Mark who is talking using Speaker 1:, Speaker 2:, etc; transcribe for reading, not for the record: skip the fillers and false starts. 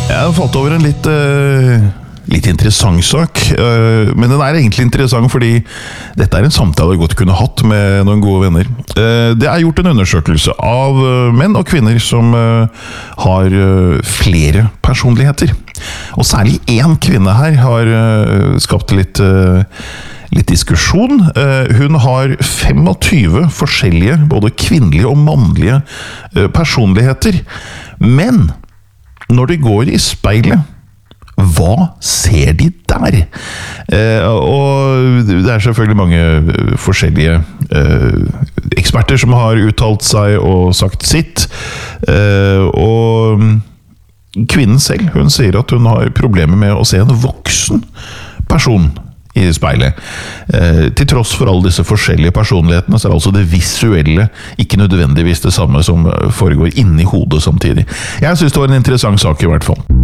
Speaker 1: Jeg falt over en litt interessant sak, men den egentlig interessant fordi dette en samtale jeg godt kunne hatt med noen gode venner. Det gjort en undersøkelse av menn og kvinner som har flere personligheter. Og særlig en kvinne her har skapt litt diskusjon. Hun har 25 forskjellige, både kvinnelige og mannlige personligheter. Men når de går i speilet, hva ser de der? Og det selvfølgelig mange forskjellige eksperter som har uttalt seg og sagt sitt. Og kvinnen selv, hun sier at hun har problemer med å se en voksen person i speilet. Til tross for alle disse forskjellige personlighetene, så altså det visuelle ikke nødvendigvis det samme som foregår inni hodet samtidig. Jeg synes det var en interessant sak i hvert fall.